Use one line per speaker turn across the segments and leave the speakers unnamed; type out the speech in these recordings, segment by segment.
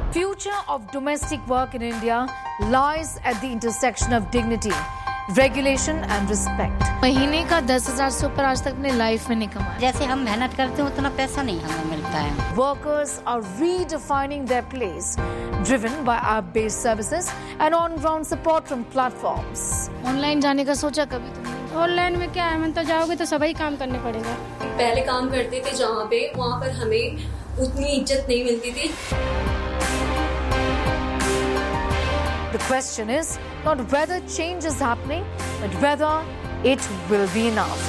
Future of domestic work in India lies at the intersection of dignity, regulation and respect.
महीने का 10,000 से ऊपर आज तक अपने लाइफ में नहीं कमाया।
जैसे हम मेहनत करते हैं उतना पैसा नहीं हमें मिलता है।
Workers are redefining their place, driven by app-based services and on-ground support from platforms.
Online जाने का सोचा कभी तुमने?
ऑनलाइन में क्या है, तो जाओगे तो सभी काम करने पड़ेगा।
पहले काम करते थे जहाँ पे वहाँ पर हमें उतनी इज्जत नहीं मिलती थी।
The question is not whether change is happening, but whether it will be enough.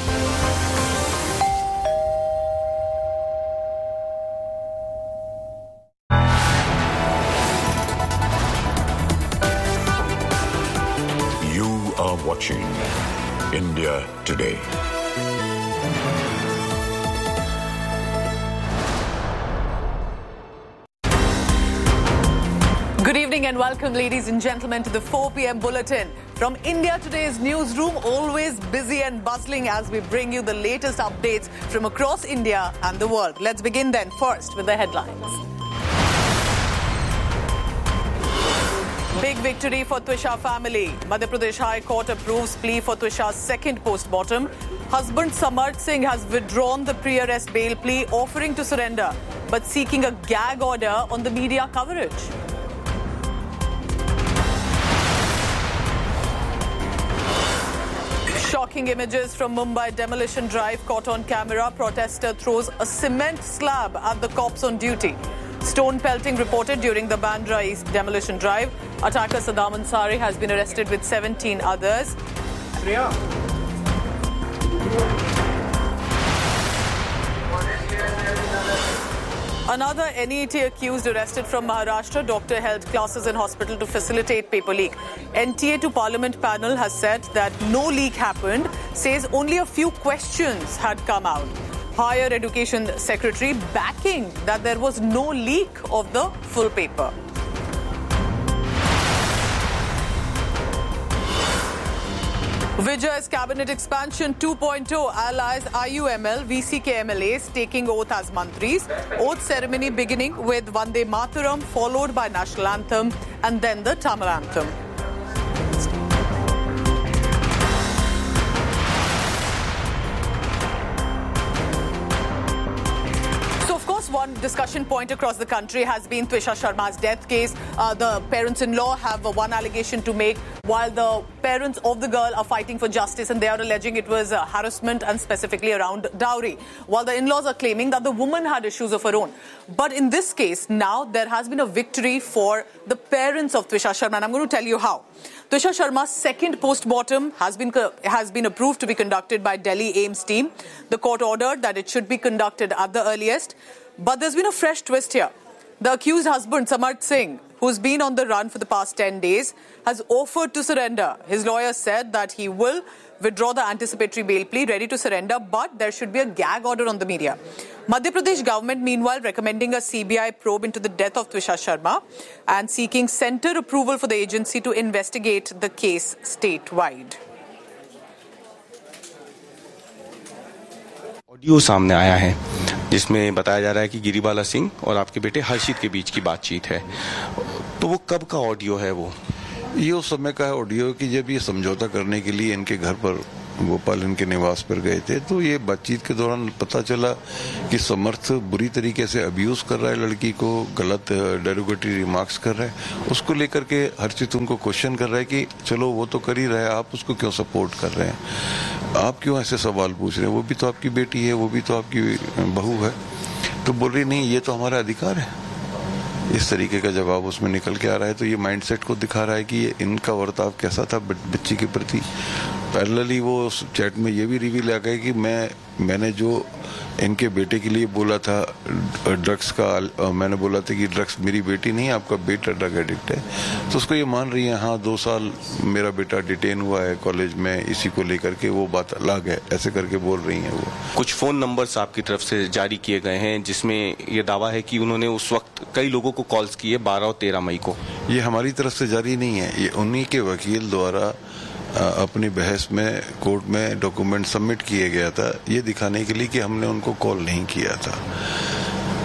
You are watching India Today.
Good evening and welcome, ladies and gentlemen, to the 4 p.m. bulletin. From India Today's newsroom, always busy and bustling as we bring you the latest updates from across India and the world. Let's begin then first with the headlines. Big victory for Twisha family. Madhya Pradesh High Court approves plea for Twisha's second postmortem. Husband Samarth Singh has withdrawn the pre-arrest bail plea, offering to surrender, but seeking a gag order on the media coverage. Shocking images from Mumbai demolition drive caught on camera. Protester throws a cement slab at the cops on duty. Stone pelting reported during the Bandra East demolition drive. Attacker Saddam Ansari has been arrested with 17 others. Another NET accused arrested from Maharashtra. Doctor held classes in hospital to facilitate paper leak. NTA to Parliament panel has said that no leak happened, says only a few questions had come out. Higher Education Secretary backing that there was no leak of the full paper. Vijay's cabinet expansion 2.0 allies IUML, VCK MLAs taking oath as mantris. Oath ceremony beginning with Vande Mataram, followed by national anthem and then the Tamil anthem. One discussion point across the country has been Twisha Sharma's death case. The parents-in-law have one allegation to make, while the parents of the girl are fighting for justice, and they are alleging it was harassment and specifically around dowry, while the in-laws are claiming that the woman had issues of her own. But in this case, now there has been a victory for the parents of Twisha Sharma, and I'm going to tell you how. Twisha Sharma's second post-mortem has been approved to be conducted by Delhi AIIMS team. The court ordered that it should be conducted at the earliest. But there's been a fresh twist here. The accused husband, Samarth Singh, who's been on the run for the past 10 days, has offered to surrender. His lawyer said that he will withdraw the anticipatory bail plea, ready to surrender, but there should be a gag order on the media. Madhya Pradesh government, meanwhile, recommending a CBI probe into the death of Twisha Sharma and seeking centre approval for the agency to investigate the case statewide.
Audio सामने आया है जिसमें बताया जा रहा है कि गिरिबाला सिंह और आपके बेटे हर्षित के बीच की बातचीत है, तो वो कब का ऑडियो है? वो
ये उस समय का ऑडियो कि जब ये समझौता करने के लिए इनके घर पर भोपाल इनके निवास पर गए थे, तो ये बातचीत के दौरान पता चला कि समर्थ बुरी तरीके से अब्यूज कर रहा है लड़की को, गलत डेरोगेटरी रिमार्क्स कर रहा है। उसको लेकर के हर्षित उनको क्वेश्चन कर रहा है कि चलो वो तो कर ही रहा है, आप उसको क्यों सपोर्ट कर रहे हैं, आप क्यों ऐसे सवाल पूछ रहे हैं, वो भी तो आपकी बेटी है, वो भी तो आपकी बहू है। तो बोल रही नहीं, ये तो हमारा अधिकार है। इस तरीके का जवाब उसमें निकल के आ रहा है। तो ये माइंडसेट को दिखा रहा है कि ये इनका वर्ताव कैसा था बच्ची के प्रति। पैरेलली वो चैट में ये भी रिवील आ गया कि मैंने जो इनके बेटे के लिए बोला था ड्रग्स का, मैंने बोला था कि ड्रग्स मेरी बेटी नहीं, आपका बेटा ड्रग एडिक्ट है। तो उसको ये मान रही है, हाँ 2 साल मेरा बेटा डिटेन हुआ है कॉलेज में, इसी को लेकर के वो बात अलग है, ऐसे करके बोल रही हैं वो।
कुछ फोन नंबर्स आपकी तरफ से जारी किए गए हैं जिसमें ये दावा है कि उन्होंने उस वक्त कई लोगों को कॉल्स किए 12 और 13 मई को।
ये हमारी तरफ से जारी नहीं है, ये उन्हीं के वकील द्वारा अपनी बहस में कोर्ट में डॉक्यूमेंट सबमिट किए गया था, ये दिखाने के लिए कि हमने उनको कॉल नहीं किया था।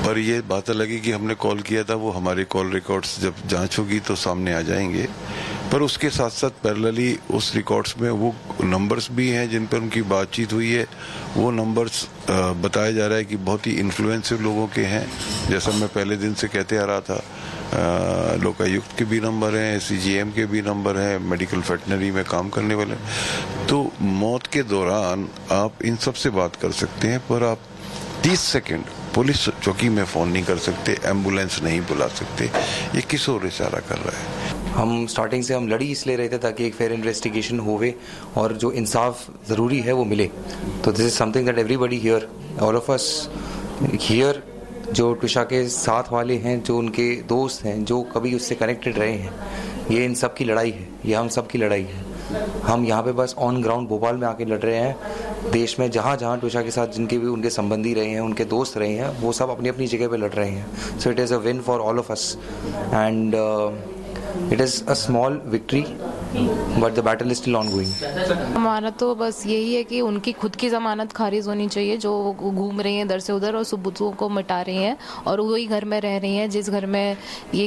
और ये बात अलग है कि हमने कॉल किया था, वो हमारे कॉल रिकॉर्ड्स जब जांच होगी तो सामने आ जाएंगे, पर उसके साथ साथ पैरेलली उस रिकॉर्ड्स में वो नंबर्स भी हैं जिन पर उनकी बातचीत हुई है। वो नंबर्स बताया जा रहा है कि बहुत ही इन्फ्लुएंसिव लोगों के हैं, जैसा मैं पहले दिन से कहते आ रहा था। लोकायुक्त के भी नंबर हैं, CGM के भी नंबर हैं, मेडिकल वेटनरी में काम करने वाले। तो मौत के दौरान आप इन सब से बात कर सकते हैं, पर आप 30 सेकंड पुलिस चौकी में फोन नहीं कर सकते, एम्बुलेंस नहीं बुला सकते। ये किस ओर इशारा कर रहा है?
हम स्टार्टिंग से हम लड़ी इसलिए रहे थे ताकि एक फेयर इन्वेस्टिगेशन होवे और जो इंसाफ ज़रूरी है वो मिले। तो this is something that everybody here, all of us here, जो ट्विशा के साथ वाले हैं, जो उनके दोस्त हैं, जो कभी उससे कनेक्टेड रहे हैं, ये इन सब की लड़ाई है, ये हम सब की लड़ाई है। हम यहाँ पे बस ऑन ग्राउंड भोपाल में आके लड़ रहे हैं। देश में जहाँ जहाँ ट्विशा के साथ जिनके भी उनके संबंधी रहे हैं, उनके दोस्त रहे हैं, वो सब अपनी अपनी जगह पे लड़ रहे हैं। So it is a win for all of us and it is a small victory but the battle is still ongoing.
हमारा तो बस यही है कि उनकी खुद की जमानत खारिज होनी चाहिए, जो घूम रही हैं इधर से उधर और सबूतों को मिटा रही हैं, और वही घर में रह रही हैं जिस घर में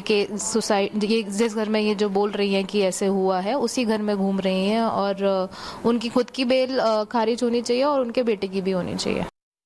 जिस घर में ये जो बोल रही हैं कि ऐसे हुआ है, उसी घर में घूम रही हैं। और उनकी खुद की बेल खारिज होनी चाहिए और उनके बेटे की भी होनी चाहिए।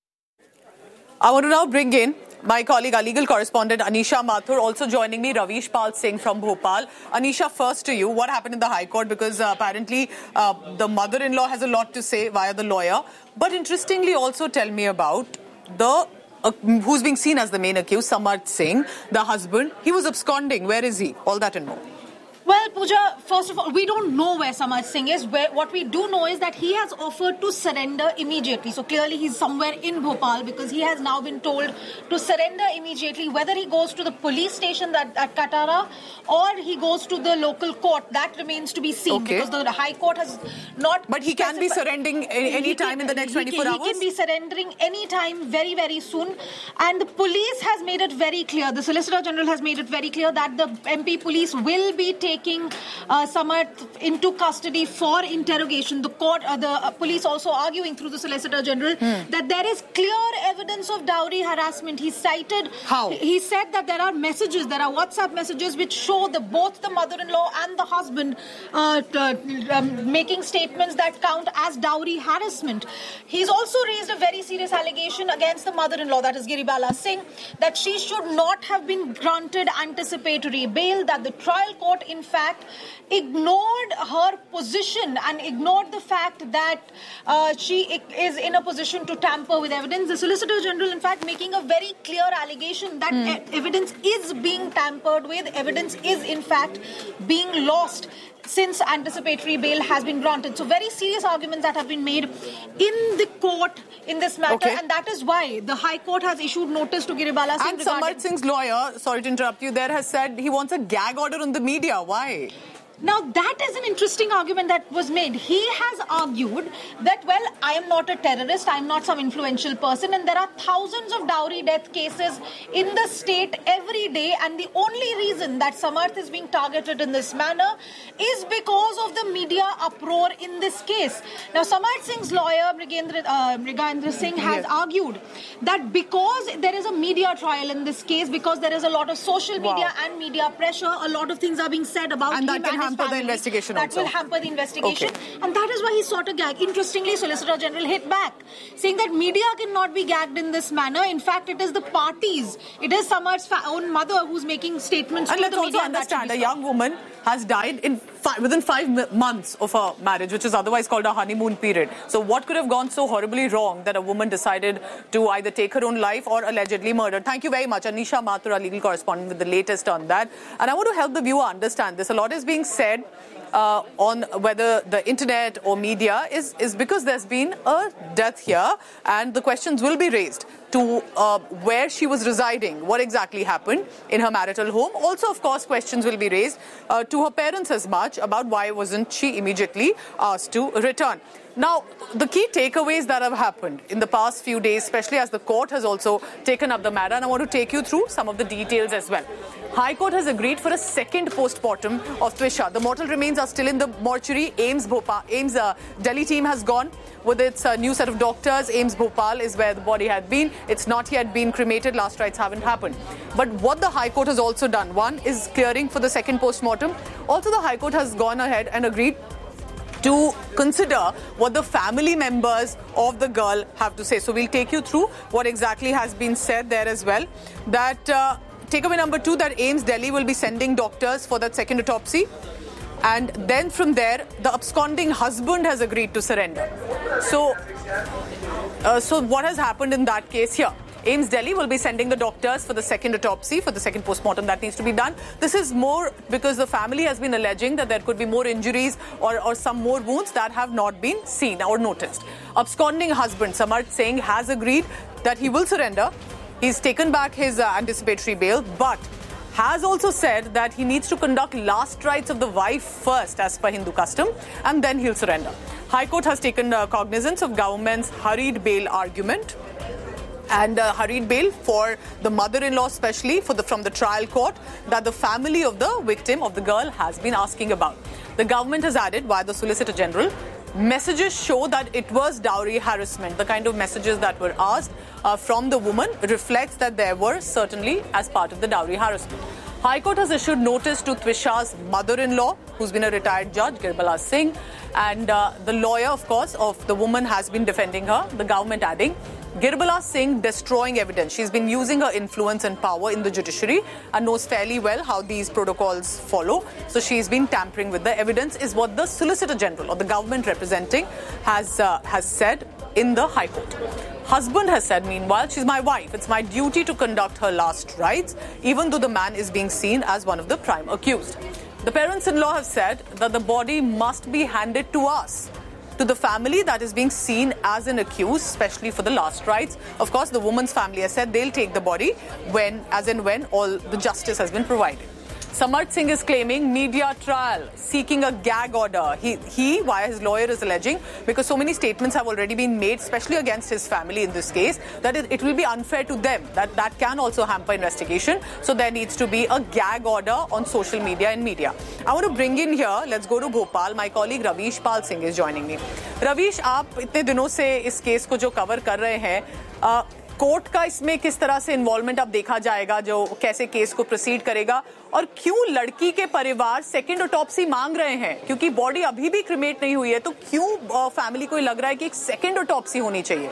I want to now bring in my colleague, our legal correspondent Anisha Mathur, also joining me, Ravish Pal Singh from Bhopal. Anisha, first to you, what happened in the High Court? Because apparently the mother-in-law has a lot to say via the lawyer. But interestingly, also tell me about the who's being seen as the main accused, Samarth Singh, the husband. He was absconding. Where is he? All that and more.
Well, Pooja, first of all, we don't know where Samarth Singh is. What we do know is that he has offered to surrender immediately. So clearly he's somewhere in Bhopal because he has now been told to surrender immediately. Whether he goes to the police station at Katara or he goes to the local court, that remains to be seen. Okay. Because the High Court has not... But he can be surrendering any time in the next 24 hours? He can be surrendering any time very, very soon. And the police has made it very clear, the Solicitor General has made it very clear that the MP police will be taking Samarth into custody for interrogation. The court, the police also arguing through the Solicitor General that there is clear evidence of dowry harassment. He cited... How? He said that there are messages, there are WhatsApp messages which show both the mother-in-law and the husband making statements that count as dowry harassment. He's also raised a very serious allegation against the mother-in-law, that is Giribala Singh, that she should not have been granted anticipatory bail, that the trial court in fact ignored her position and ignored the fact that she is in a position to tamper with evidence. The Solicitor General in fact making a very clear allegation that evidence is being tampered with, evidence is in fact being lost since anticipatory bail has been granted. So very serious arguments that have been made in the court in this matter, and that is why the High Court has issued notice to Giribala Singh. And Samarth Singh's lawyer, sorry to interrupt you there, has said he wants a gag order on the media. Why? Now, that is an interesting argument that was made. He has argued that, well, I am not a terrorist, I am not some influential person, and there are thousands of dowry death cases in the state every day, and the only reason that Samarth is being targeted in this manner is because of the media uproar in this case. Now, Samarth Singh's lawyer, Mrigendra Singh, has argued that because there is a media trial in this case, because there is a lot of social media and media pressure, a lot of things are being said about him and hamper the investigation. That will hamper the investigation, and that is why he sought a gag. Interestingly, Solicitor General hit back, saying that media cannot be gagged in this manner. In fact, it is the parties, it is Samarth's own mother who's making statements to the media. And let's also understand, a young woman has died within 5 months of her marriage, which is otherwise called a honeymoon period. So what could have gone so horribly wrong that a woman decided to either take her own life or allegedly murder? Thank you very much, Anisha Mathur, our legal correspondent, with the latest on that. And I want to help the viewer understand this. A lot is being said on whether the internet or media is because there's been a death here, and the questions will be raised to where she was residing, what exactly happened in her marital home. Also, of course, questions will be raised to her parents as much about why wasn't she immediately asked to return. Now, the key takeaways that have happened in the past few days, especially as the court has also taken up the matter, and I want to take you through some of the details as well. High Court has agreed for a second post-mortem of Twisha. The mortal remains are still in the mortuary. AIIMS Delhi team has gone with its new set of doctors. AIIMS Bhopal is where the body had been.
It's not yet been cremated. Last rites haven't happened. But what the High Court has also done, one is clearing for the second post-mortem. Also, the High Court has gone ahead and agreed to consider what the family members of the girl have to say. So we'll take you through what exactly has been said there as well. That takeaway number 2, that AIIMS Delhi will be sending doctors for that second autopsy. And then from there, the absconding husband has agreed to surrender. So what has happened in that case here? AIIMS Delhi will be sending the doctors for the second autopsy, for the second post-mortem that needs to be done. This is more because the family has been alleging that there could be more injuries or some more wounds that have not been seen or noticed. Absconding husband, Samarth Singh, has agreed that he will surrender. He's taken back his anticipatory bail, but has also said that he needs to conduct last rites of the wife first as per Hindu custom, and then he'll surrender. High Court has taken cognizance of government's hurried bail argument. And hurried bail for the mother-in-law, especially from the trial court, that the family of the victim of the girl has been asking about. The government has added, via the Solicitor General, messages show that it was dowry harassment. The kind of messages that were asked from the woman reflects that there were certainly as part of the dowry harassment. High Court has issued notice to Twisha's mother-in-law, who's been a retired judge, Girbala Singh, and the lawyer, of course, of the woman has been defending her, the government adding, Girbala Singh destroying evidence. She's been using her influence and power in the judiciary and knows fairly well how these protocols follow. So she's been tampering with the evidence, is what the Solicitor General or the government representing has said in the High Court. Husband has said, meanwhile, she's my wife. It's my duty to conduct her last rites, even though the man is being seen as one of the prime accused. The parents-in-law have said that the body must be handed to us, to the family that is being seen as an accused, especially for the last rites. Of course, the woman's family has said they'll take the body when all the justice has been provided. Samarth Singh is claiming media trial, seeking a gag order. He, via his lawyer, is alleging, because so many statements have already been made, especially against his family in this case, that it will be unfair to them. That can also hamper investigation. So there needs to be a gag order on social media and media. I want to bring in here, let's go to Bhopal. My colleague Ravish Pal Singh is joining me. Ravish, आप इतने दिनों से इस case को जो cover कर रहे हैं, कोर्ट का इसमें किस तरह से इन्वॉल्वमेंट अब देखा जाएगा, जो कैसे केस को प्रोसीड करेगा, और क्यों लड़की के परिवार सेकंड ऑटोप्सी मांग रहे हैं? क्योंकि बॉडी अभी भी क्रिमेट नहीं हुई है, तो क्यों फैमिली को लग रहा है कि एक सेकंड ऑटोप्सी होनी चाहिए?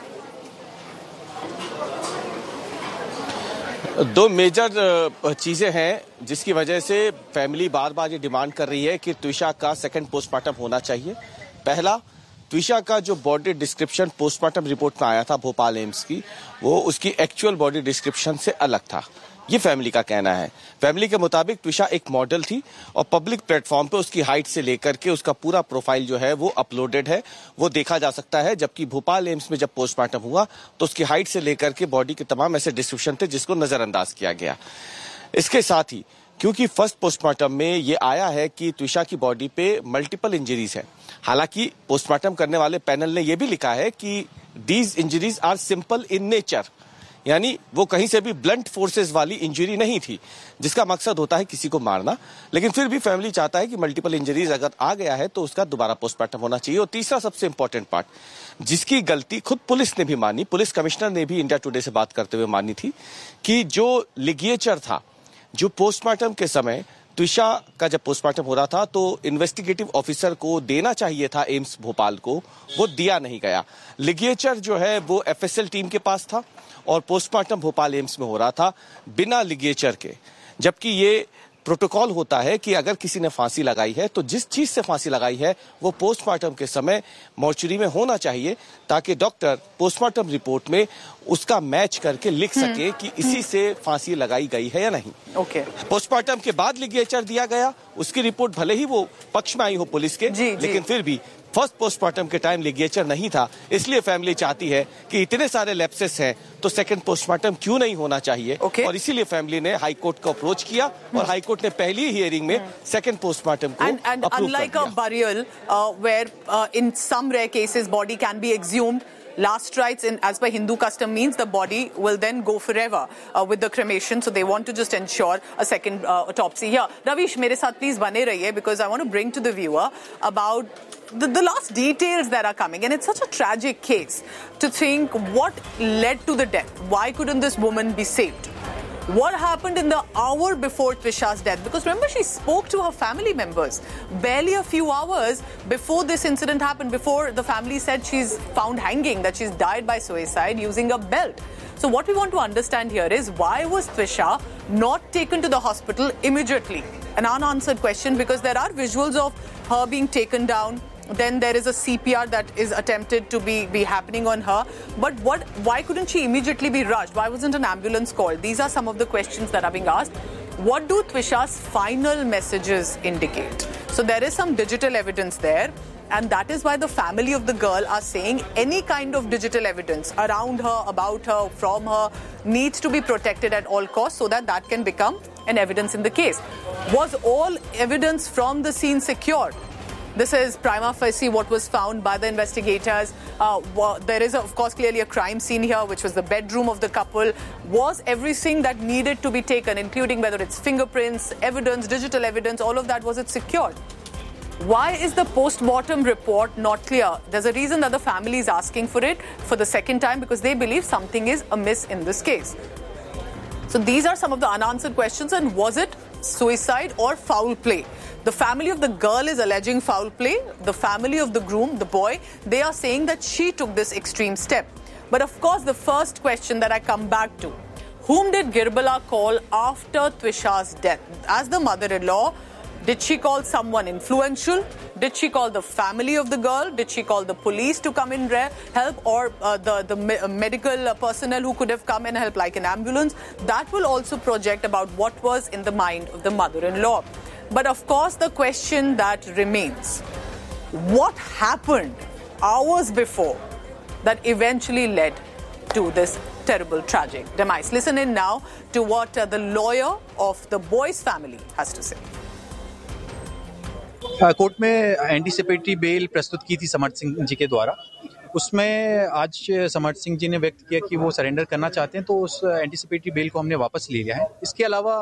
दो मेजर चीजें हैं जिसकी वजह से फैमिली बार बार ये डिमांड कर रही है कि त्विशा का सेकंड पोस्टमार्टम होना चाहिए. पहला, त्विशा का जो बॉडी डिस्क्रिप्शन पोस्टमार्टम रिपोर्ट में आया था भोपाल एम्स की, वो उसकी एक्चुअल बॉडी डिस्क्रिप्शन से अलग था. ये फैमिली का कहना है. फैमिली के मुताबिक त्विशा एक मॉडल थी और पब्लिक प्लेटफॉर्म पे उसकी हाइट से लेकर के उसका पूरा प्रोफाइल जो है वो अपलोडेड है, वो देखा जा सकता है. जबकि भोपाल एम्स में जब पोस्टमार्टम हुआ तो उसकी हाइट से लेकर के बॉडी के तमाम ऐसे डिस्क्रिप्शन थे जिसको नजरअंदाज किया गया. इसके साथ ही क्योंकि फर्स्ट पोस्टमार्टम में ये आया है कि त्विशा की बॉडी पे मल्टीपल इंजरीज है. हालांकि पोस्टमार्टम करने वाले पैनल ने यह भी लिखा है कि these injuries are simple in nature, यानी वो कहीं से भी ब्लंट फोर्सेस वाली इंजरी नहीं थी, जिसका मकसद होता है किसी को मारना. लेकिन फिर भी फैमिली चाहता है कि मल्टीपल इंजरीज अगर आ गया है तो उसका दोबारा पोस्टमार्टम होना चाहिए. और तीसरा सबसे इंपॉर्टेंट पार्ट, जिसकी गलती खुद पुलिस ने भी मानी, पुलिस कमिश्नर ने भी इंडिया टुडे से बात करते हुए मानी थी, कि जो लिगेचर था जो पोस्टमार्टम के समय त्विशा का जब पोस्टमार्टम हो रहा था तो इन्वेस्टिगेटिव ऑफिसर को देना चाहिए था एम्स भोपाल को, वो दिया नहीं गया. लिगेचर जो है वो एफएसएल टीम के पास था और पोस्टमार्टम भोपाल एम्स में हो रहा था बिना लिगेचर के. जबकि ये प्रोटोकॉल होता है कि अगर किसी ने फांसी लगाई है तो जिस चीज से फांसी लगाई है वो पोस्टमार्टम के समय मॉर्चुरी में होना चाहिए, ताकि डॉक्टर पोस्टमार्टम रिपोर्ट में उसका मैच करके लिख सके कि इसी से फांसी लगाई गई है या नहीं.
ओके.
पोस्टमार्टम के बाद लिगेचर दिया गया, उसकी रिपोर्ट भले ही वो पक्ष में आई हो पुलिस के, लेकिन फिर भी फर्स्ट पोस्टमार्टम के टाइम लिगेचर नहीं था. इसलिए फैमिली चाहती है कि इतने सारे लैप्सेस हैं तो सेकंड पोस्टमार्टम क्यों नहीं होना चाहिए. और इसीलिए फैमिली ने हाई कोर्ट को अप्रोच किया और हाई कोर्ट ने पहली हियरिंग में सेकंड पोस्टमार्टम को अप्रूव कर दिया.
Unlike a burial where in some rare cases body can be exhumed, last rites as per Hindu custom means the body will then go forever with the cremation. So they want to just ensure a second autopsy here. Ravish, mere saath please bane rahiye, because I want to bring to the viewer about the last details that are coming. And it's such a tragic case to think what led to the death. Why couldn't this woman be saved? What happened in the hour before Twisha's death? Because remember, she spoke to her family members barely a few hours before this incident happened, before the family said she's found hanging, that she's died by suicide using a belt. So what we want to understand here is, why was Twisha not taken to the hospital immediately? An unanswered question, because there are visuals of her being taken down. Then there is a CPR that is attempted to be happening on her. But why couldn't she immediately be rushed? Why wasn't an ambulance called? These are some of the questions that are being asked. What do Twisha's final messages indicate? So there is some digital evidence there. And that is why the family of the girl are saying any kind of digital evidence around her, about her, from her, needs to be protected at all costs, so that can become an evidence in the case. Was all evidence from the scene secured? This is prima facie what was found by the investigators. There is, of course, clearly a crime scene here, which was the bedroom of the couple. Was everything that needed to be taken, including whether it's fingerprints, evidence, digital evidence, all of that, was it secured? Why is the post-mortem report not clear? There's a reason that the family is asking for it for the second time, because they believe something is amiss in this case. So these are some of the unanswered questions. And was it suicide or foul play? The family of the girl is alleging foul play. The family of the groom, the boy, they are saying that she took this extreme step. But of course, the first question that I come back to, whom did Girbala call after Twisha's death? As the mother-in-law, did she call someone influential? Did she call the family of the girl? Did she call the police to come in help, or the medical personnel who could have come and helped, like an ambulance? That will also project about what was in the mind of the mother-in-law. But of course, the question that remains, what happened hours before that eventually led to this terrible, tragic demise? Listen in now to what the lawyer of the boy's family has to say.
Court में anticipatory bail प्रस्तुत की थी समर्थ सिंह जी के द्वारा. उसमें आज समर्थ सिंह जी ने व्यक्त किया कि वो सरेंडर करना चाहते हैं, तो उस एंटीसिपेटरी बेल को हमने वापस ले लिया है. इसके अलावा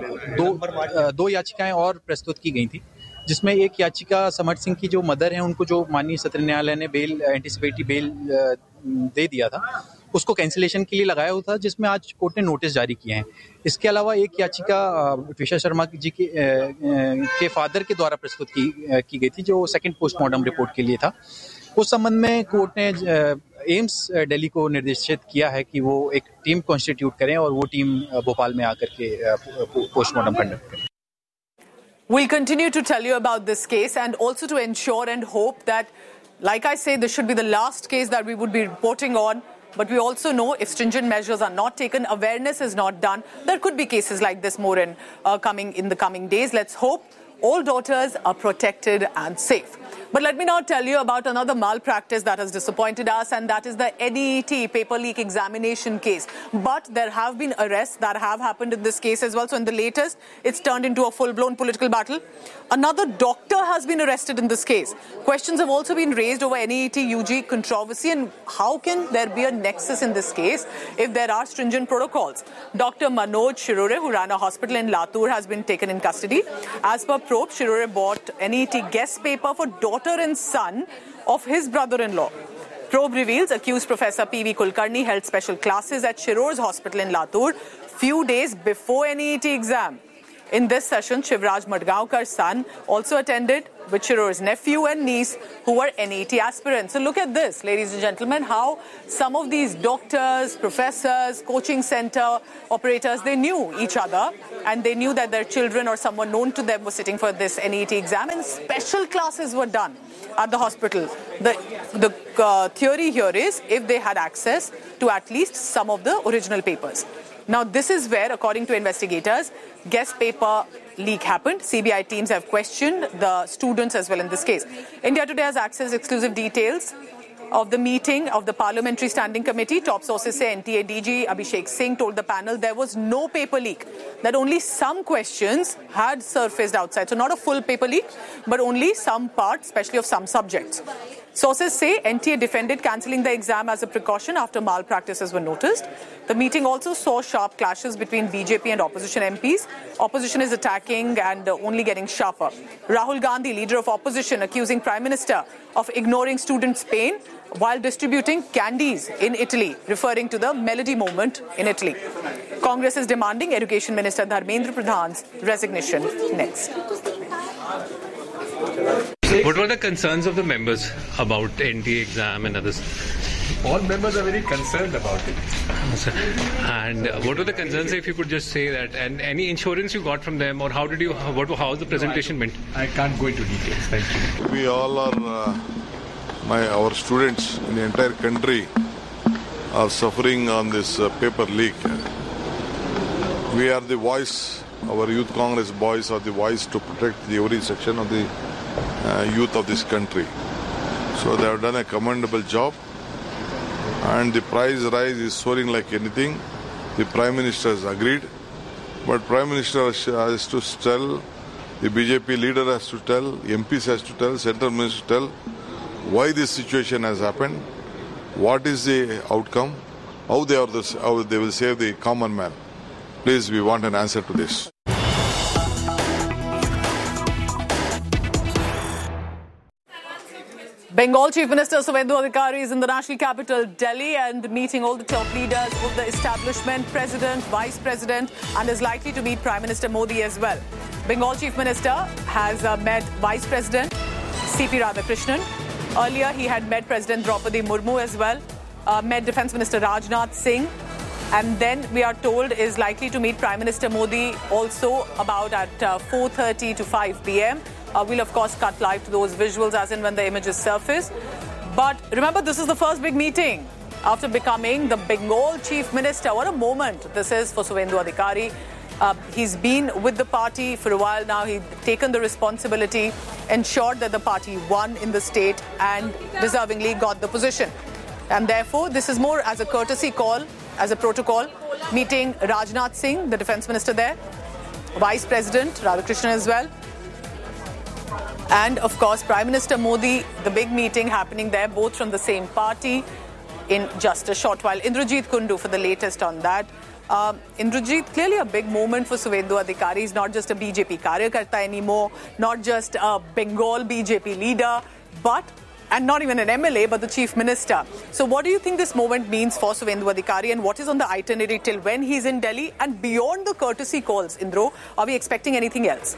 दो याचिकाएं और प्रस्तुत की गई थी, जिसमें एक याचिका समर्थ सिंह की जो मदर हैं, उनको जो माननीय सत्र न्यायालय ने बेल, एंटीसिपेटरी बेल दे दिया था, उसको कैंसिलेशन के लिए लगाया हुआ था, जिसमें आज कोर्ट ने नोटिस जारी किए हैं. इसके अलावा एक याचिका ट्विशा शर्मा जी के फादर के द्वारा प्रस्तुत की गई थी, जो सेकंड पोस्टमार्टम रिपोर्ट के लिए था. उस संबंध में कोर्ट ने एम्स दिल्ली को निर्देशित किया है कि वो एक टीम कॉन्स्टिट्यूट करें और वो टीम भोपाल में आकर के पोस्टमार्टम कंडक्ट करें.
We'll continue to tell you about this case, and also to ensure and hope that, like I say, this should be the last case that we would be reporting on. But we also know if stringent measures are not taken, awareness is not done, there could be cases like this more in the coming days. Let's hope all daughters are protected and safe. But let me now tell you about another malpractice that has disappointed us, and that is the NEET paper leak examination case. But there have been arrests that have happened in this case as well. So in the latest, it's turned into a full-blown political battle. Another doctor has been arrested in this case. Questions have also been raised over NEET UG controversy, and how can there be a nexus in this case if there are stringent protocols? Dr. Manoj Shirore, who ran a hospital in Latur, has been taken in custody. As per probe, Shirore bought NEET guest paper for daughter and son of his brother-in-law. Probe reveals accused Professor P.V. Kulkarni held special classes at Shirore's hospital in Latur few days before NEET exam. In this session, Shivraj Madgaonkar's son also attended, with Shirore's nephew and niece, who were NEET aspirants. So look at this, ladies and gentlemen, how some of these doctors, professors, coaching center operators, they knew each other, and they knew that their children or someone known to them was sitting for this NEET exam, and special classes were done at the hospital. The theory here is if they had access to at least some of the original papers. Now, this is where, according to investigators, guest paper leak happened. CBI teams have questioned the students as well in this case. India Today has access exclusive details of the meeting of the Parliamentary Standing Committee. Top sources say NTA DG Abhishek Singh told the panel there was no paper leak, that only some questions had surfaced outside. So not a full paper leak, but only some parts, especially of some subjects. Sources say NTA defended cancelling the exam as a precaution after malpractices were noticed. The meeting also saw sharp clashes between BJP and opposition MPs. Opposition is attacking and only getting sharper. Rahul Gandhi, leader of opposition, accusing Prime Minister of ignoring students' pain while distributing candies in Italy, referring to the Melody movement in Italy. Congress is demanding Education Minister Dharmendra Pradhan's resignation next.
What were the concerns of the members about NTA exam and others?
All members are very concerned about it.
And what were the concerns, if you could just say that, and any insurance you got from them, or how was the presentation meant?
I can't go into details. Thank you.
We all are, our students in the entire country are suffering on this paper leak. We are the voice, our Youth Congress boys are the voice to protect every section of the youth of this country. So they have done a commendable job, and the price rise is soaring like anything. The Prime Minister has agreed, but Prime Minister has to tell, the BJP leader has to tell, MPs has to tell, Central Minister tell why this situation has happened, what is the outcome, how they will save the common man. Please, we want an answer to this.
Bengal Chief Minister Suvendu Adhikari is in the national capital, Delhi, and meeting all the top leaders of the establishment, President, Vice President, and is likely to meet Prime Minister Modi as well. Bengal Chief Minister has met Vice President C.P. Radhakrishnan. Earlier, he had met President Draupadi Murmu as well, met Defence Minister Rajnath Singh, and then we are told is likely to meet Prime Minister Modi also about at 4:30 to 5 p.m. We'll, of course, cut live to those visuals as and when the images surface. But remember, this is the first big meeting after becoming the Bengal Chief Minister. What a moment this is for Suvendu Adhikari. He's been with the party for a while now. He's taken the responsibility, ensured that the party won in the state and deservingly got the position. And therefore, this is more as a courtesy call, as a protocol, meeting Rajnath Singh, the Defence Minister there, Vice President Radhakrishnan as well. And, of course, Prime Minister Modi, the big meeting happening there, both from the same party in just a short while. Indrajit Kundu for the latest on that. Indrajit, clearly a big moment for Suvendu Adhikari. He's not just a BJP karyakarta anymore, not just a Bengal BJP leader, and not even an MLA, but the Chief Minister. So what do you think this moment means for Suvendu Adhikari, and what is on the itinerary till when he's in Delhi? And beyond the courtesy calls, Indro, are we expecting anything else?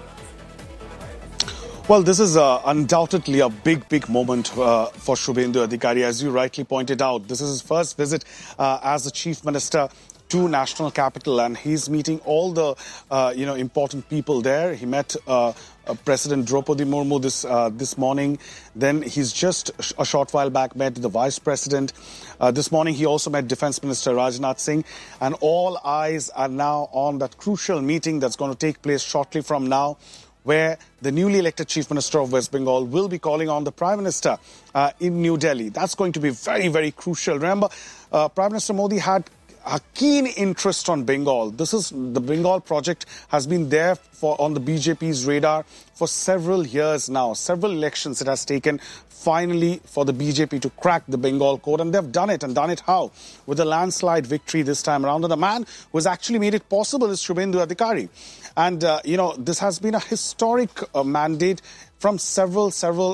Well, this is undoubtedly a big moment for Suvendu Adhikari. As you rightly pointed out, this is his first visit as the Chief Minister to national capital, and he's meeting all the important people there. He met President Draupadi Murmu this morning. Then he's just a short while back met the Vice President. This morning he also met Defence Minister Rajnath Singh, and all eyes are now on that crucial meeting that's going to take place shortly from now, where the newly elected Chief Minister of West Bengal will be calling on the Prime Minister in New Delhi. That's going to be very crucial. Remember, Prime Minister Modi had a keen interest on Bengal. The Bengal project has been there on the BJP's radar for several years now. Several elections it has taken finally for the BJP to crack the Bengal code, and they've done it. And done it how? With a landslide victory this time around. And the man who has actually made it possible is Suvendu Adhikari. And, this has been a historic mandate from several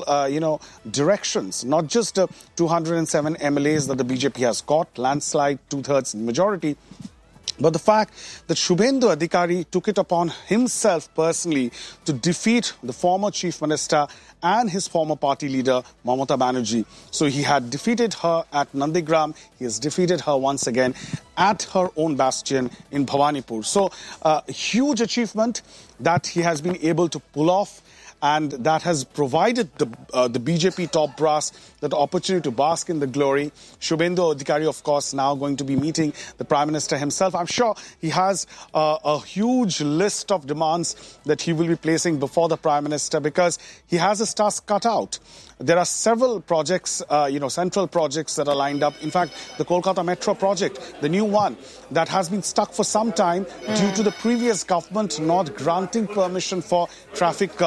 directions. Not just the 207 MLAs that the BJP has got, landslide, two-thirds majority, but the fact that Suvendu Adhikari took it upon himself personally to defeat the former Chief Minister and his former party leader, Mamata Banerjee. So he had defeated her at Nandigram. He has defeated her once again at her own bastion in Bhawanipur. So a huge achievement that he has been able to pull off, and that has provided the BJP top brass that opportunity to bask in the glory. Suvendu Adhikari, of course, now going to be meeting the Prime Minister himself. I'm sure he has a huge list of demands that he will be placing before the Prime Minister, because he has his task cut out. There are several projects, central projects that are lined up. In fact, the Kolkata Metro project, the new one, that has been stuck for some time due to the previous government not granting permission for traffic,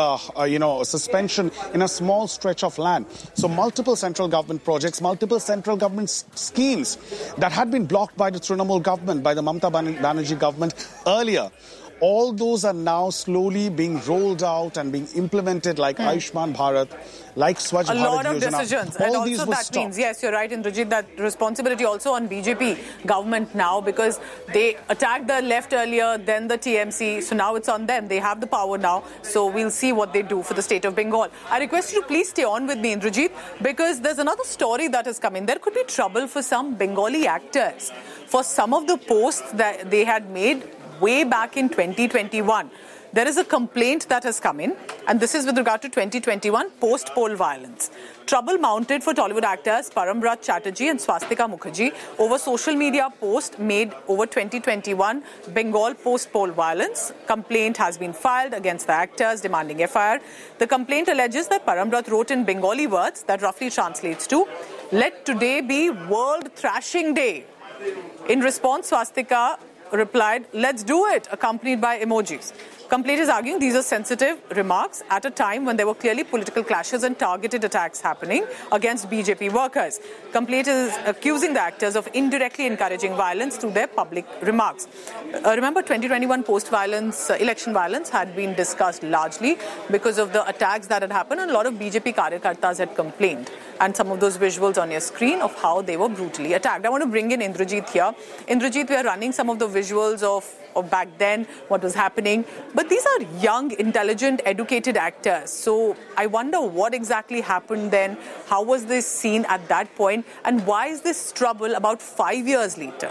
suspension in a small stretch of land. So multiple central government projects, multiple central government schemes that had been blocked by the Trinamool government, by the Mamata Banerjee government earlier. All those are now slowly being rolled out and being implemented, like Ayushman Bharat, like Swachh Bharat Yojana.
A lot of decisions. And also that means, yes, you're right, Indrajit, that responsibility also on BJP government now, because they attacked the left earlier, then the TMC. So now it's on them. They have the power now. So we'll see what they do for the state of Bengal. I request you to please stay on with me, Indrajit, because there's another story that has come in. There could be trouble for some Bengali actors for some of the posts that they had made way back in 2021. There is a complaint that has come in, and this is with regard to 2021 post-poll violence. Trouble mounted for Tollywood actors Parambrata Chatterjee and Swastika Mukherjee over social media post made over 2021 Bengal post-poll violence. Complaint has been filed against the actors demanding FIR. The complaint alleges that Parambrata wrote in Bengali words that roughly translates to, "Let today be World Thrashing Day." In response, Swastika replied, "Let's do it," accompanied by emojis. Complaint is arguing these are sensitive remarks at a time when there were clearly political clashes and targeted attacks happening against BJP workers. Complaint is accusing the actors of indirectly encouraging violence through their public remarks. Remember, 2021 post-violence, election violence had been discussed largely because of the attacks that had happened, and a lot of BJP karyakartas had complained. And some of those visuals on your screen of how they were brutally attacked. I want to bring in Indrajit here. Indrajit, we are running some of the visuals of back then, what was happening. But these are young, intelligent, educated actors. So I wonder what exactly happened then. How was this seen at that point? And why is this trouble about 5 years later?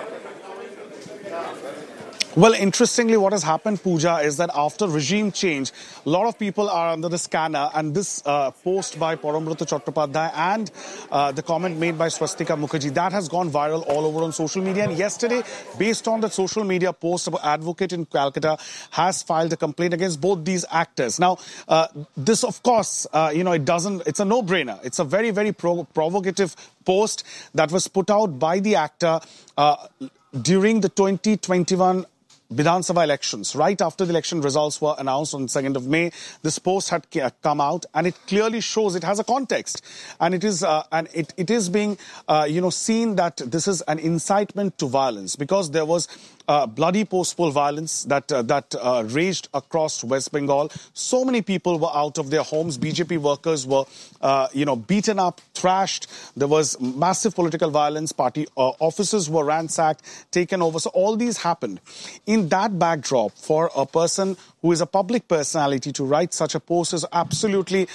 Well, interestingly, what has happened, Pooja, is that after regime change, a lot of people are under the scanner, and this post by Parambrata Chattopadhyay and the comment made by Swastika Mukherjee, that has gone viral all over on social media. And yesterday, based on the social media post, an advocate in Calcutta has filed a complaint against both these actors. Now, this, of course, it's a no-brainer. It's a very, very provocative post that was put out by the actor during the 2021 Vidhan Sabha elections. Right after the election results were announced on 2nd of May, this post had come out, and it clearly shows it has a context, and it is being seen that this is an incitement to violence, because there was bloody post-poll violence that raged across West Bengal. So many people were out of their homes. BJP workers were beaten up, thrashed. There was massive political violence. Party offices were ransacked, taken over. So all these happened. In that backdrop, for a person who is a public personality to write such a post is absolutely,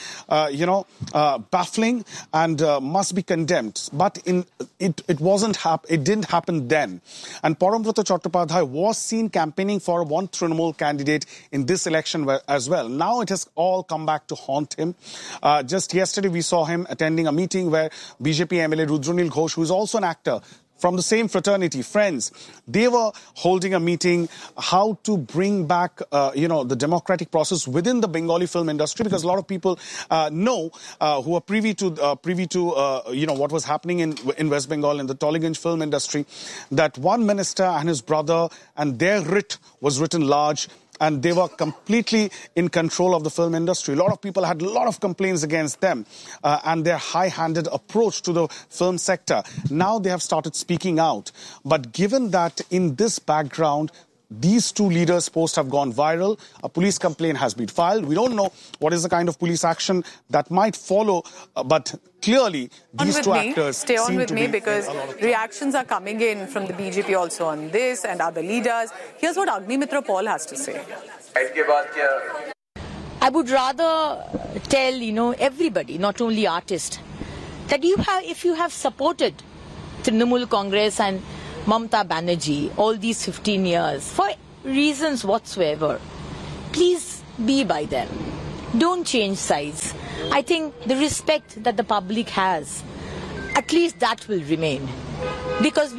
baffling and must be condemned. But it didn't happen then. And Parambrata Chattopadhyay was seen campaigning for one Trinamool candidate in this election as well. Now it has all come back to haunt him. Just yesterday we saw him attending a meeting where BJP MLA Rudranil Ghosh, who is also an actor from the same fraternity, friends, they were holding a meeting how to bring back, the democratic process within the Bengali film industry, because a lot of people who are privy to what was happening in West Bengal in the Tollygunj film industry, that one minister and his brother and their writ was written large, and they were completely in control of the film industry. A lot of people had a lot of complaints against them and their high-handed approach to the film sector. Now they have started speaking out. But given that in this background, these two leaders' posts have gone viral, a police complaint has been filed. We don't know what is the kind of police action that might follow, but clearly these two actors
stay on with me, because reactions are coming in from the BJP also on this and other leaders. Here's what Agnimitra Paul has to say.
I would rather tell, everybody, not only artists, that if you have supported Trinamool Congress and Mamata Banerjee all these 15 years for reasons whatsoever, please be by them. Don't change sides. I think the respect that the public has, at least that will remain. Because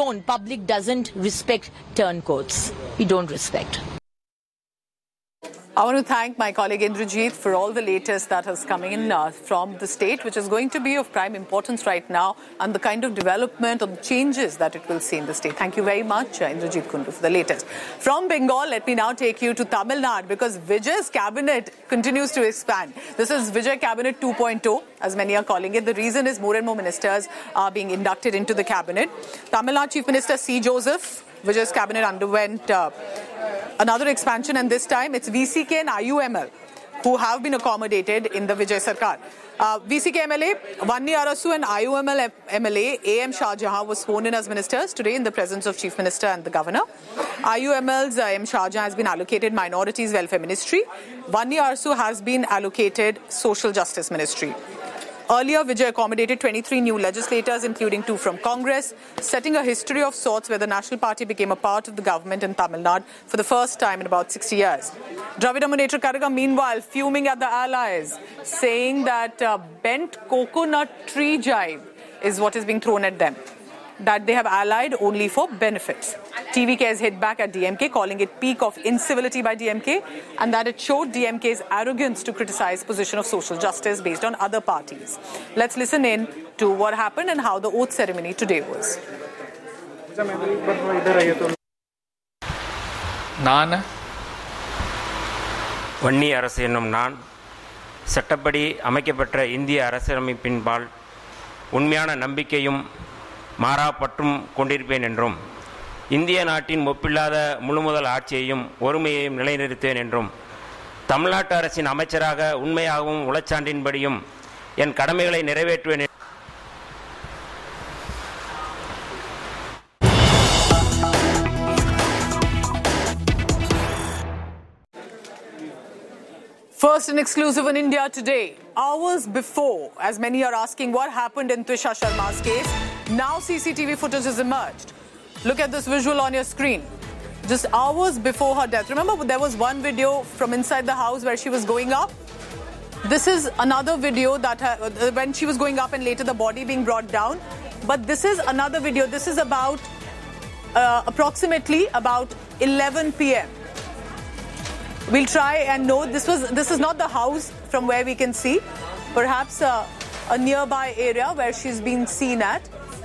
public doesn't respect turncoats. We don't respect.
I want to thank my colleague Indrajit for all the latest that is coming in from the state, which is going to be of prime importance right now, and the kind of development or the changes that it will see in the state. Thank you very much, Indrajit Kundu, for the latest. From Bengal, let me now take you to Tamil Nadu, because Vijay's cabinet continues to expand. This is Vijay Cabinet 2.0, as many are calling it. The reason is more and more ministers are being inducted into the cabinet. Tamil Nadu Chief Minister C. Joseph, Vijay's cabinet underwent another expansion, and this time it's VCK and IUML who have been accommodated in the Vijay Sarkar. VCK MLA Vanni Arasu and IUML MLA AM Shah Jahan was sworn in as ministers today in the presence of Chief Minister and the Governor. IUML's AM Shah Jahan has been allocated Minorities Welfare Ministry. Vanni Arasu has been allocated Social Justice Ministry. Earlier, Vijay accommodated 23 new legislators, including 2 from Congress, setting a history of sorts where the National Party became a part of the government in Tamil Nadu for the first time in about 60 years. Dravida Munnetra Kazhagam, meanwhile, fuming at the allies, saying that bent coconut tree jive is what is being thrown at them, that they have allied only for benefits. TVK has hit back at DMK, calling it peak of incivility by DMK, and that it showed DMK's arrogance to criticize position of social justice based on other parties. Let's listen in to what happened and how the oath ceremony today was.
நான் வன்னி அரசு என்னும் நான் சட்டப்படி அமைக்கப்பட்ட இந்திய அரசியலமைப்பின்பால் உண்மையான நம்பிக்கையும் மாறாப்பற்றும் கொண்டிருப்பேன் என்றும் இந்திய நாட்டின் ஒப்பில்லாத முழுமுதல் ஆட்சியையும் ஒருமையையும் நிலைநிறுத்தேன் என்றும் தமிழ்நாட்டு அரசின் அமைச்சராக உண்மையாகவும் உளச்சான்றின்படியும் என் கடமைகளை நிறைவேற்றுவேன்.
First and exclusive in India today. Hours before, as many are asking what happened in Twisha Sharma's case, now CCTV footage has emerged. Look at this visual on your screen. Just hours before her death. Remember, there was one video from inside the house where she was going up. This is another video that when she was going up and later the body being brought down. But this is another video. This is about approximately about 11 p.m. We'll try and know this is not the house from where we can see. Perhaps a nearby area where she's been seen at.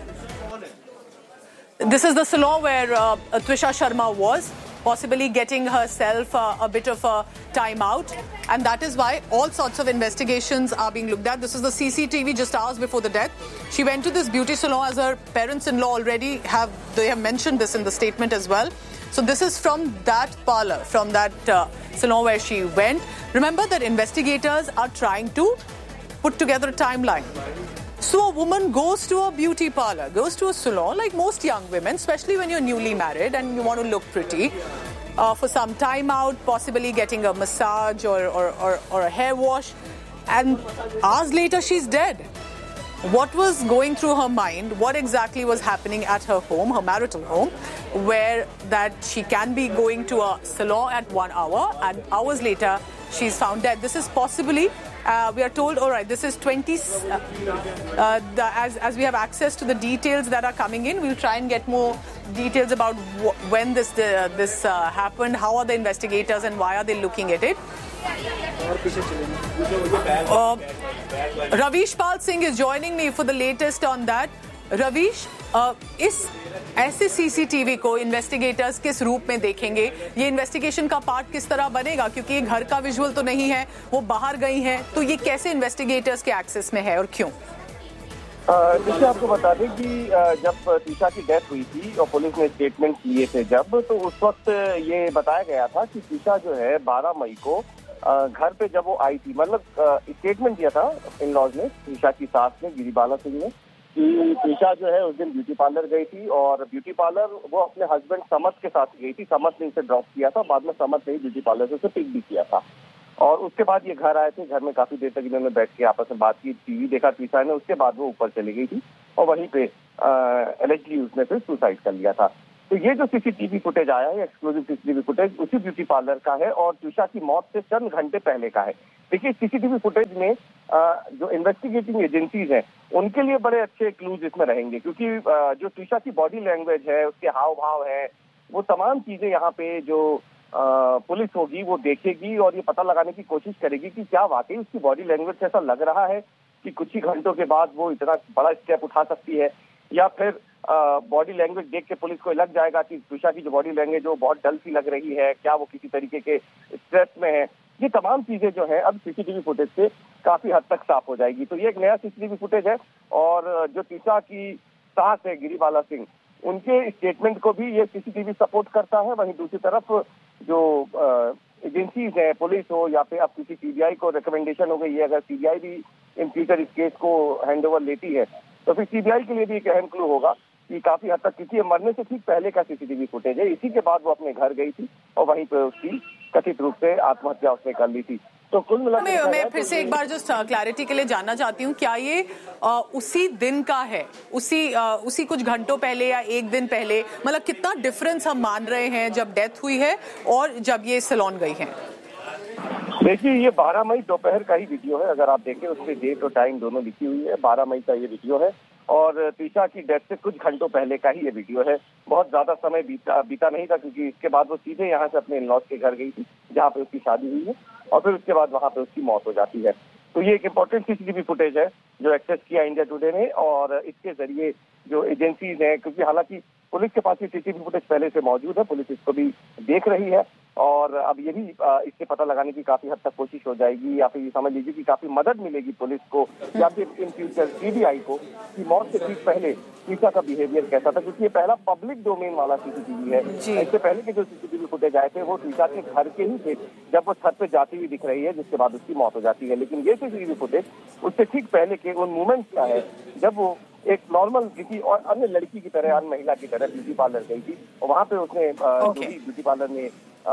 This is the salon where Twisha Sharma was, possibly getting herself a bit of a time out. And that is why all sorts of investigations are being looked at. This is the CCTV just hours before the death. She went to this beauty salon, as her parents-in-law already have mentioned this in the statement as well. So this is from that parlor, from that salon where she went. Remember that investigators are trying to put together a timeline. So a woman goes to a beauty parlor, goes to a salon, like most young women, especially when you're newly married and you want to look pretty, for some time out, possibly getting a massage or a hair wash, and hours later she's dead. What was going through her mind? What exactly was happening at her home, her marital home, where that she can be going to a salon at 1 hour and hours later she's found dead? This is possibly, we are told, all right, this is 20, as we have access to the details that are coming in, we'll try and get more details about when this happened, how are the investigators and why are they looking at it. Ravish Pal Singh is joining me for the latest on that. Ravish, इस ऐसे CCTV को investigators किस रूप में देखेंगे? ये investigation का part किस तरह बनेगा? क्योंकि ये घर का विजुअल तो नहीं है, वो बाहर गई हैं, तो ये कैसे इन्वेस्टिगेटर्स के एक्सेस में है और क्यों?
देखिए, आपको बता दें कि जब तीशा की डेथ हुई थी और पुलिस ने स्टेटमेंट लिए थे तो उस वक्त ये बताया गया था कि तीशा जो है 12 मई को घर पे जब वो आई थी, मतलब स्टेटमेंट दिया था इन लॉज ने, तीशा की सास ने, गिरिबाला सिंह ने, कि तीशा जो है उस दिन ब्यूटी पार्लर गई थी और ब्यूटी पार्लर वो अपने हस्बैंड समत के साथ गई थी। समत ने इसे ड्रॉप किया था, बाद में समत ने ब्यूटी पार्लर से उसे पिक भी किया था और उसके बाद ये घर आए थे। घर में काफी देर तक इन्होंने बैठ के आपस में बात की, टीवी देखा तीशा ने, उसके बाद वो ऊपर चली गई थी और वहीं पे एलिजिडली उसने फिर सुसाइड कर लिया था। तो ये जो सीसीटीवी फुटेज आया है, एक्सक्लूसिव सीसीटीवी फुटेज, उसी ब्यूटी पार्लर का है और तीशा की मौत से चंद घंटे पहले का है। देखिए, सीसीटीवी फुटेज में जो इन्वेस्टिगेटिंग एजेंसीज हैं उनके लिए बड़े अच्छे क्लूज इसमें रहेंगे, क्योंकि जो तीशा की बॉडी लैंग्वेज है, उसके हाव भाव है, वो तमाम चीजें यहाँ पे जो पुलिस होगी वो देखेगी और ये पता लगाने की कोशिश करेगी कि क्या वाकई उसकी बॉडी लैंग्वेज से ऐसा लग रहा है कि कुछ ही घंटों के बाद वो इतना बड़ा स्टेप उठा सकती है, या फिर बॉडी लैंग्वेज देख के पुलिस को लग जाएगा कि त्विषा की जो बॉडी लैंग्वेज वो बहुत डल सी लग रही है, क्या वो किसी तरीके के स्ट्रेस में है। ये तमाम चीजें जो है अब सीसीटीवी फुटेज से काफी हद तक साफ हो जाएगी। तो ये एक नया सीसीटीवी फुटेज है और जो त्विषा की सास है गिरिबाला सिंह, उनके स्टेटमेंट को भी ये सीसीटीवी सपोर्ट करता है। वहीं दूसरी तरफ जो एजेंसीज है, पुलिस हो या फिर अब किसी सीबीआई को रिकमेंडेशन हो गई है, अगर सीबीआई भी इन फ्यूचर इस केस को हैंडओवर लेती है तो फिर सीबीआई के लिए भी एक अहम क्लू होगा कि काफी हद तक किसी मरने से ठीक पहले का सीसीटीवी फुटेज है। इसी के बाद वो अपने घर गई थी और वहीं पर उसकी कथित रूप से आत्महत्या उसने कर ली थी। तो कुल मिलाकर
मैं फिर से एक बार जो क्लैरिटी के लिए जानना चाहती हूँ, क्या ये उसी दिन का है, उसी कुछ घंटों पहले या एक दिन पहले, मतलब कितना डिफरेंस हम मान रहे हैं जब डेथ हुई है और जब ये सैलून गई है?
देखिए, ये 12 मई दोपहर का ही वीडियो है। अगर आप देखें उसमें डेट और टाइम दोनों लिखी हुई है। 12 मई का ये वीडियो है और त्विषा की डेथ से कुछ घंटों पहले का ही ये वीडियो है। बहुत ज्यादा समय बीता नहीं था क्योंकि इसके बाद वो सीधे यहाँ से अपने इन-लॉज के घर गई थी जहाँ पे उसकी शादी हुई है और फिर उसके बाद वहाँ पे उसकी मौत हो जाती है। तो ये एक इम्पोर्टेंट सीसीटीवी फुटेज है जो एक्सेस किया इंडिया टुडे ने और इसके जरिए जो एजेंसीज हैं, क्योंकि हालांकि पुलिस के पास ये सीसीटीवी फुटेज पहले से मौजूद है, पुलिस इसको भी देख रही है और अब ये भी इससे पता लगाने की काफी हद तक कोशिश हो जाएगी या फिर ये समझ लीजिए कि काफी मदद मिलेगी पुलिस को या फिर इन फ्यूचर सीबीआई को कि मौत से ठीक पहले त्विषा का बिहेवियर कैसा था, क्योंकि ये पहला पब्लिक डोमेन वाला सीसीटीवी है। इससे पहले के जो सीसीटीवी फुटेज आए थे वो त्विषा के घर के ही थे जब वो छत पे जाती हुई दिख रही है, जिसके बाद उसकी मौत हो जाती है। लेकिन ये सीसीटीवी फुटेज उससे ठीक पहले के उन मोमेंट्स का है जब वो एक नॉर्मल किसी और अन्य लड़की की तरह, अन्य महिला की तरह ब्यूटी पार्लर गई थी और वहाँ पे उसने ब्यूटी पार्लर में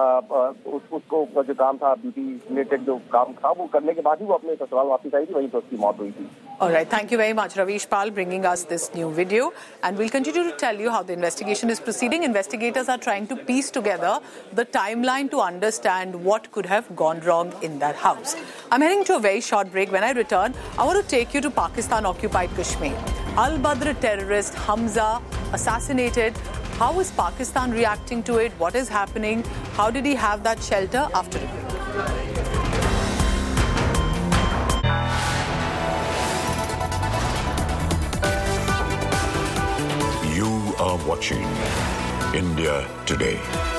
उसको जो काम था, ब्यूटी रिलेटेड जो काम था, वो करने के बाद ही वो अपने ससुराल वापस आई थी, वहीं तो उसकी मौत हुई थी।
All right, thank you very much, Ravish Pal, bringing us this new video. And we'll continue to tell you how the investigation is proceeding. Investigators are trying to piece together the timeline to understand what could have gone wrong in that house. I'm heading to a very short break. When I return, I want to take you to Pakistan-occupied Kashmir. Al-Badr terrorist Hamza assassinated. How is Pakistan reacting to it? What is happening? How did he have that shelter? After a break.
You are watching India Today.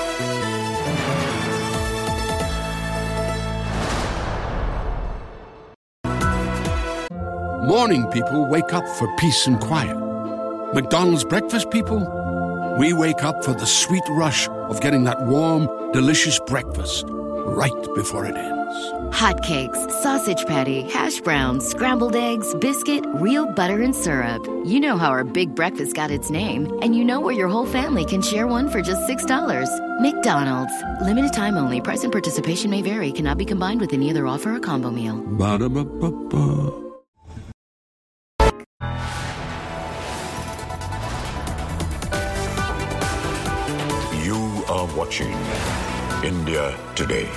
Morning people wake up for peace and quiet. McDonald's breakfast people, we wake up for the sweet rush of getting that warm, delicious breakfast right before it ends.
Hotcakes, sausage patty, hash browns, scrambled eggs, biscuit, real butter and syrup. You know how our big breakfast got its name, and you know where your whole family can share one for just $6. McDonald's. Limited time only. Price and participation may vary. Cannot be combined with any other offer or combo meal.
Ba-da-ba-ba-ba.
You are watching India Today.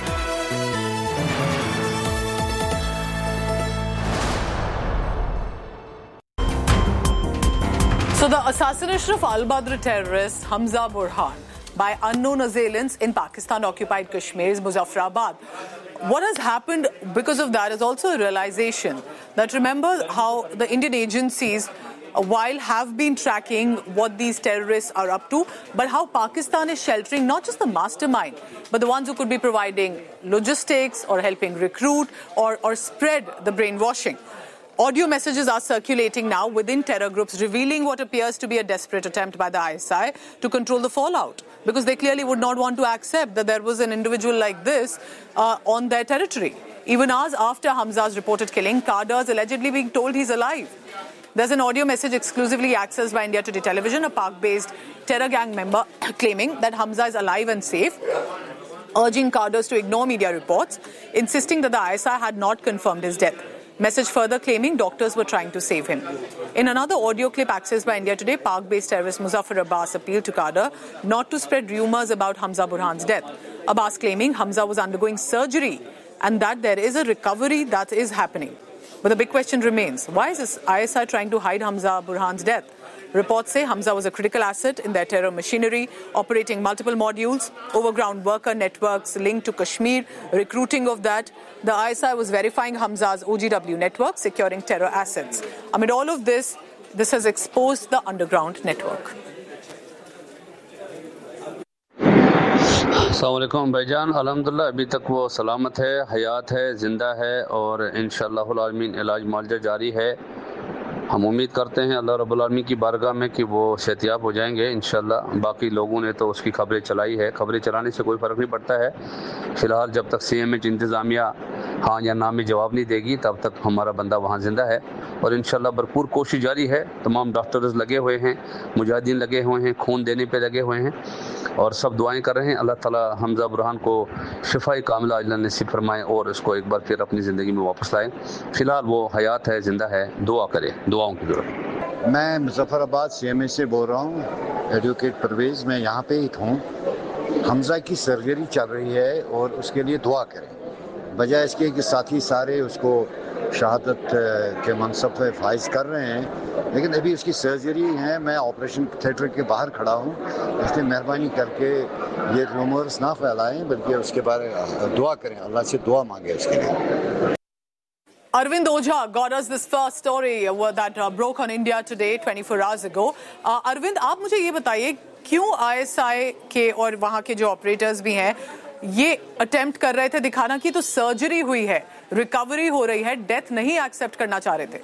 So the assassination of Al-Badr terrorist Hamza Burhan by unknown assailants in Pakistan-occupied Kashmir's Muzaffarabad. What has happened because of that is also a realization that, remember how the Indian agencies while have been tracking what these terrorists are up to, but how Pakistan is sheltering not just the mastermind, but the ones who could be providing logistics or helping recruit or spread the brainwashing. Audio messages are circulating now within terror groups revealing what appears to be a desperate attempt by the ISI to control the fallout, because they clearly would not want to accept that there was an individual like this on their territory. Even hours after Hamza's reported killing, Kada is allegedly being told he's alive. There's an audio message exclusively accessed by India Today Television, a Pak-based terror gang member claiming that Hamza is alive and safe, urging cadres to ignore media reports, insisting that the ISI had not confirmed his death. Message further claiming doctors were trying to save him. In another audio clip accessed by India Today, Pak-based terrorist Muzaffar Abbas appealed to Kader not to spread rumours about Hamza Burhan's death. Abbas claiming Hamza was undergoing surgery and that there is a recovery that is happening. But the big question remains, why is this ISI trying to hide Hamza Burhan's death? Reports say Hamza was a critical asset in their terror machinery, operating multiple modules, overground worker networks linked to Kashmir, recruiting of that. The ISI was verifying Hamza's OGW network, securing terror assets. Amid all of this has exposed the underground network.
अस्सलामुअलैकुम भाईजान, अल्हम्दुलिल्लाह अभी तक वो सलामत है, हयात है, ज़िंदा है और इंशाअल्लाहुल आमीन इलाज मुआलजा जारी है। हम उम्मीद करते हैं अल्लाह रब्बुल आलमीन की बारगाह में कि वो सेहतियाब हो जाएंगे इंशाअल्लाह। बाकी लोगों ने तो उसकी खबरें चलाई है, खबरें चलाने से कोई फ़र्क नहीं पड़ता है। फ़िलहाल जब तक CMH इंतज़ामिया हाँ या ना में जवाब नहीं देगी तब तक हमारा बंदा वहाँ ज़िंदा है और इंशाअल्लाह भरपूर कोशिश जारी है। तमाम डॉक्टर्स लगे हुए हैं, मुजाहिदीन लगे हुए हैं, खून देने पे लगे हुए हैं और सब दुआएं कर रहे हैं। अल्लाह ताला हमजा बुरहान को शिफाई कामिला अल्लाह नसीब फरमाए और इसको एक बार फिर अपनी ज़िंदगी में वापस लाए। फ़िलहाल वो हयात है, ज़िंदा है, दुआ करें, दुआओं की ज़रूरत।
मैं मुज़फ़्फ़राबाद CMH से बोल रहा हूँ, एडवोकेट परवेज़। मैं यहाँ पे एक हूँ। हमजा की सर्जरी चल रही है और उसके लिए दुआ करें। वजह इसके कि साथी सारे उसको शहादत के मनसब पे फाइज कर रहे हैं, लेकिन अभी उसकी सर्जरी है। मैं ऑपरेशन थिएटर के बाहर खड़ा हूँ, इसलिए मेहरबानी करके ये रूमर्स ना फैलाएं बल्कि उसके बारे में दुआ करें, अल्लाह से दुआ मांगे उसके लिए।
Arvind Ojha got us this first story that broke on India Today 24 hours ago. Arvind, आप मुझे ये बताइए क्यों ISI के और वहाँ के जो ऑपरेटर्स भी हैं ये अटेम्प्ट कर रहे थे दिखाना कि तो सर्जरी हुई है, रिकवरी हो रही है, डेथ नहीं एक्सेप्ट करना चाह रहे थे?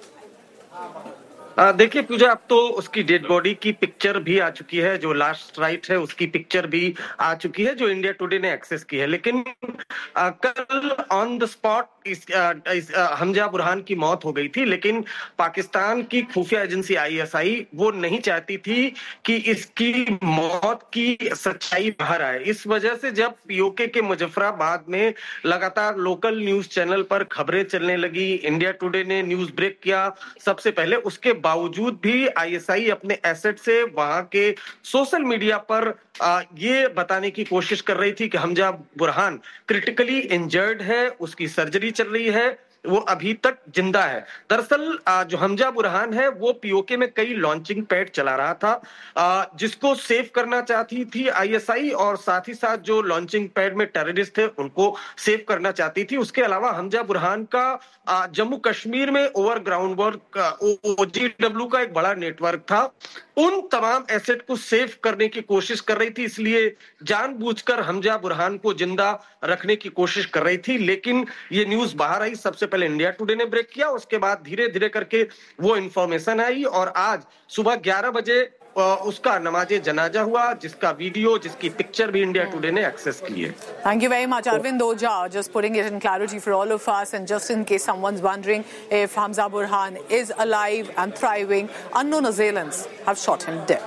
देखिए पूजा, अब तो उसकी डेड बॉडी की पिक्चर भी आ चुकी है, जो लास्ट राइट है उसकी पिक्चर भी आ चुकी है, जो इंडिया टुडे ने एक्सेस की है। लेकिन कल on the spot Hamza Burhan की मौत हो गई थी, लेकिन पाकिस्तान की खुफिया एजेंसी ISI वो नहीं चाहती थी कि इसकी मौत की सच्चाई बाहर आए। इस वजह से जब POK के मुजफ्फराबाद में लगातार लोकल न्यूज चैनल पर खबरें चलने लगी, इंडिया टुडे ने न्यूज ब्रेक किया सबसे पहले, उसके बावजूद भी ISI अपने एसेट से वहां के सोशल मीडिया पर ये बताने की कोशिश कर रही थी कि हमजा बुरहान क्रिटिकली इंजर्ड है, उसकी सर्जरी चल रही है, वो अभी तक जिंदा है। दरअसल जो हमजा बुरहान है वो POK में कई लॉन्चिंग पैड चला रहा था जिसको सेव करना चाहती थी ISI और साथ ही साथ जो लॉन्चिंग पैड में टेररिस्ट थे उनको सेव करना चाहती थी। उसके अलावा हमजा बुरहान का जम्मू कश्मीर में ओवरग्राउंड वर्क OGW का एक बड़ा नेटवर्क था, उन तमाम एसेट को सेव करने की कोशिश कर रही थी, इसलिए जानबूझकर हमजा बुरहान को जिंदा रखने की कोशिश कर रही थी। लेकिन ये न्यूज बाहर आई, सबसे पहले इंडिया टुडे ने ब्रेक किया, उसके बाद धीरे धीरे करके वो इंफॉर्मेशन आई और आज सुबह 11 बजे उसका नमाजे जनाजा हुआ, जिसका वीडियो, जिसकी पिक्चर भी इंडिया टुडे ने एक्सेस की है।
Thank you very much, Arvind Ojha, just putting it in clarity for all of us, and just in case someone's wondering if Hamza Burhan is alive and thriving, unknown assailants have shot him dead.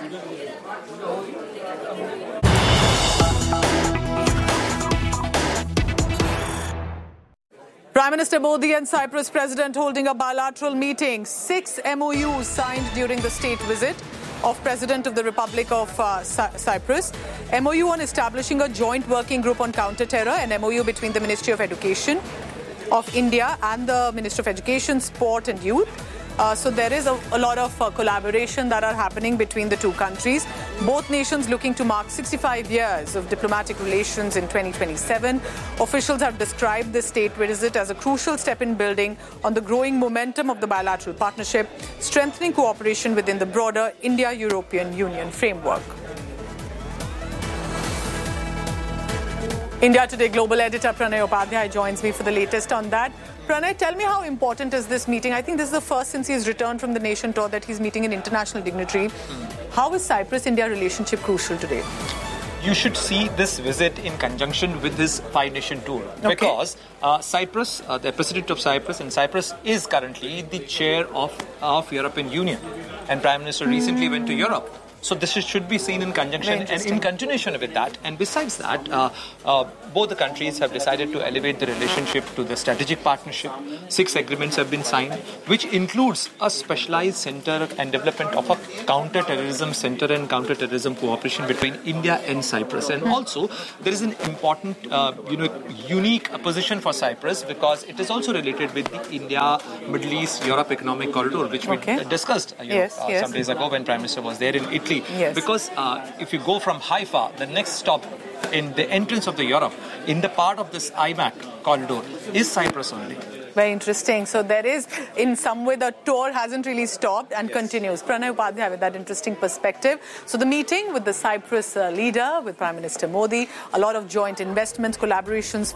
Prime Minister Modi and Cyprus President holding a bilateral meeting. 6 MOUs signed during the state visit of President of the Republic of Cyprus. MOU on establishing a joint working group on counter-terror, an MOU between the Ministry of Education of India and the Ministry of Education, Sport and Youth. So there is a lot of collaboration that are happening between the two countries. Both nations looking to mark 65 years of diplomatic relations in 2027. Officials have described this state visit as a crucial step in building on the growing momentum of the bilateral partnership, strengthening cooperation within the broader India-European Union framework. India Today Global Editor Pranay Upadhyay joins me for the latest on that. Pranay, tell me how important is this meeting? I think this is the first since he's returned from the nation tour that he's meeting an international dignitary. How is Cyprus-India relationship crucial today?
You should see this visit in conjunction with his 5-nation tour. Okay. Because Cyprus, the President of Cyprus, and Cyprus is currently the chair of European Union. And Prime Minister recently went to Europe. So this should be seen in conjunction and in continuation with that. And besides that, both the countries have decided to elevate the relationship to the strategic partnership. 6 agreements have been signed, which includes a specialized center and development of a counter-terrorism center and counter-terrorism cooperation between India and Cyprus. And also, there is an important, unique position for Cyprus because it is also related with the India, Middle East, Europe economic corridor, which we discussed some days ago when Prime Minister was there in Italy.
Yes.
Because if you go from Haifa, the next stop in the entrance of the Europe, in the part of this IMAC corridor, is Cyprus only.
Very interesting. So there is, in some way, the tour hasn't really stopped and continues. Pranay Upadhyay with that interesting perspective. So the meeting with the Cyprus leader, with Prime Minister Modi, a lot of joint investments, collaborations